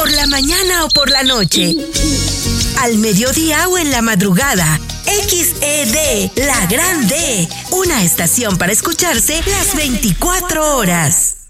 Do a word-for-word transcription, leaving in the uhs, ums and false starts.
por la mañana o por la noche, al mediodía o en la madrugada. X E D, la gran D, una estación para escucharse las veinticuatro horas.